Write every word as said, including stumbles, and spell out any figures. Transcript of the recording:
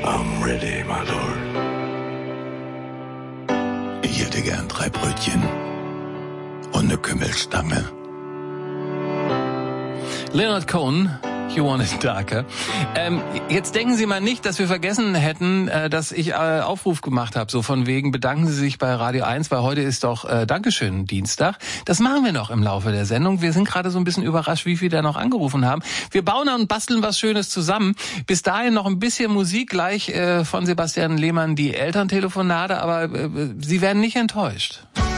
I'm ready, my lord. Ich hätte gern drei Brötchen und eine Kümmelstange. Leonard Cohen, You Want It Darker. Ähm, jetzt denken Sie mal nicht, dass wir vergessen hätten, äh, dass ich äh, Aufruf gemacht habe, so von wegen, bedanken Sie sich bei Radio eins, weil heute ist doch äh, Dankeschön Dienstag. Das machen wir noch im Laufe der Sendung. Wir sind gerade so ein bisschen überrascht, wie viele da noch angerufen haben. Wir bauen und basteln was Schönes zusammen. Bis dahin noch ein bisschen Musik, gleich äh, von Sebastian Lehmann, die Elterntelefonate, aber äh, Sie werden nicht enttäuscht.